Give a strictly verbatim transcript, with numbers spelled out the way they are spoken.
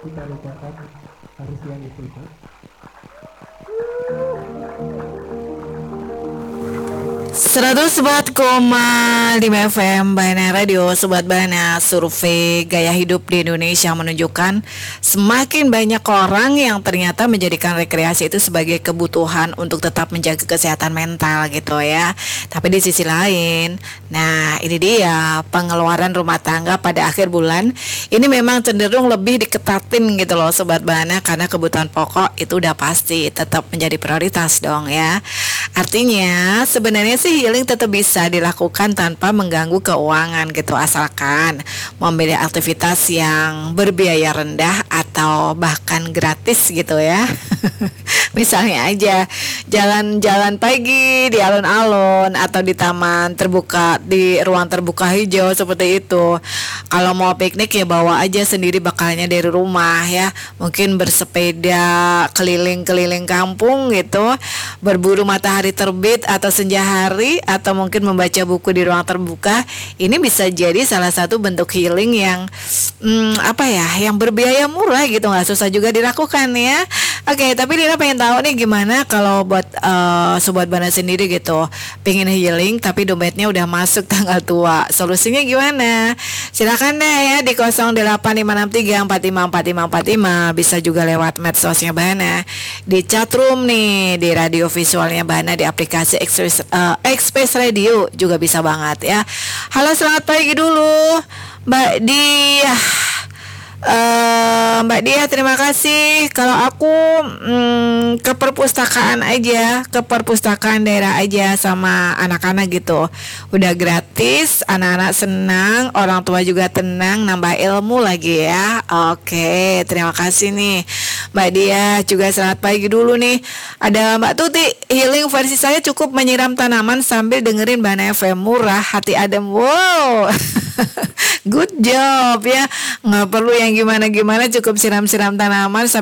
kita lupakan harus yang itu itu. seratus empat koma lima F M Bana Radio. Sobat Bana, survei gaya hidup di Indonesia menunjukkan semakin banyak orang yang ternyata menjadikan rekreasi itu sebagai kebutuhan untuk tetap menjaga kesehatan mental gitu ya. Tapi di sisi lain, nah ini dia pengeluaran rumah tangga pada akhir bulan ini memang cenderung lebih diketatin gitu loh Sobat Bana, karena kebutuhan pokok itu udah pasti tetap menjadi prioritas dong ya. Artinya sebenarnya sih healing tetap bisa dilakukan tanpa mengganggu keuangan gitu, asalkan memilih aktivitas yang berbiaya rendah atau bahkan gratis gitu ya. Misalnya aja jalan-jalan pagi di alun-alun atau di taman terbuka, di ruang terbuka hijau seperti itu. Kalau mau piknik ya bawa aja sendiri bakalnya dari rumah ya. Mungkin bersepeda keliling-keliling kampung gitu, berburu matahari terbit atau senja hari, atau mungkin membaca buku di ruang terbuka. Ini bisa jadi salah satu bentuk healing yang hmm, apa ya, yang berbiaya murah gitu, nggak susah juga dilakukan ya. Oke, tapi Dina pengen tahu nih gimana kalau buat uh, sobat Bana sendiri gitu, pengen healing tapi dompetnya udah masuk tanggal tua. Solusinya gimana? Silakan deh ya di nol delapan lima enam tiga empat lima empat lima empat lima. Bisa juga lewat medsosnya Bana, di chatroom nih, di radio visualnya Bana, di aplikasi Express, uh, Express Radio juga bisa banget ya. Halo, selamat pagi dulu Mbak Dia. Eh, Mbak Dia, terima kasih. Kalau aku mm, ke perpustakaan aja, ke perpustakaan daerah aja sama anak-anak gitu. Udah gratis, anak-anak senang, orang tua juga tenang, nambah ilmu lagi ya. Oke, terima kasih nih Mbak Dia. Juga selamat pagi dulu nih. Ada Mbak Tuti, healing versi saya cukup menyiram tanaman sambil dengerin Bana F M, murah, hati adem. Wow. Good job ya. Nggak perlu yang gimana-gimana, cukup siram-siram tanaman